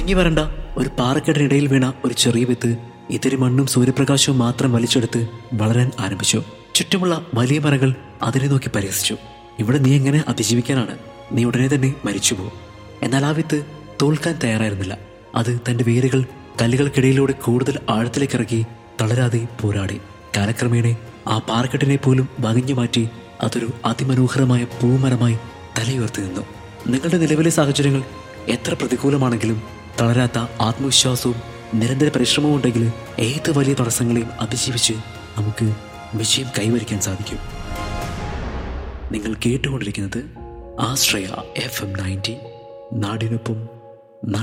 പൊങ്ങി വരണ്ട ഒരു പാറക്കെട്ടിനിടയിൽ വീണ ഒരു ചെറിയ വിത്ത് ഇത്തിരി മണ്ണും സൂര്യപ്രകാശവും മാത്രം വലിച്ചെടുത്ത് വളരാൻ ആരംഭിച്ചു. ചുറ്റുമുള്ള വലിയ മരങ്ങൾ അതിനെ നോക്കി പരിഹസിച്ചു. ഇവിടെ നീ എങ്ങനെ അതിജീവിക്കാനാണ്? നീ ഉടനെ തന്നെ മരിച്ചുപോകും. എന്നാൽ ആ വിത്ത് തോൽക്കാൻ തയ്യാറായിരുന്നില്ല. അത് തന്റെ വേരുകൾ കല്ലുകൾക്കിടയിലൂടെ കൂടുതൽ ആഴത്തിലേക്ക് ഇറക്കി തളരാതെ പോരാടി. കാലക്രമേണ ആ പാറക്കെട്ടിനെ പോലും വകഞ്ഞു മാറ്റി അതൊരു അതിമനോഹരമായ പൂമരമായി തലയുയർത്തി നിന്നു. നിങ്ങളുടെ നിലവിലെ സാഹചര്യങ്ങൾ എത്ര പ്രതികൂലമാണെങ്കിലും തളരാത്ത ആത്മവിശ്വാസവും നിരന്തര പരിശ്രമവും ഉണ്ടെങ്കിൽ ഏത് വലിയ തടസ്സങ്ങളെയും അതിജീവിച്ച് നമുക്ക് വിജയം കൈവരിക്കാൻ സാധിക്കും. നിങ്ങൾ കേട്ടുകൊണ്ടിരിക്കുന്നത് ആശ്രയ FM 90, നാടിനൊപ്പം